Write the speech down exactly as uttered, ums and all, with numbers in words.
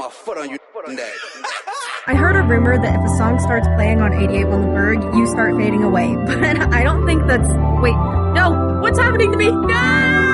my foot on you neck. I heard a rumor that if a song starts playing on eighty-eight Williamsburg, you start fading away. But I don't think that's... Wait, no! What's happening to me? No!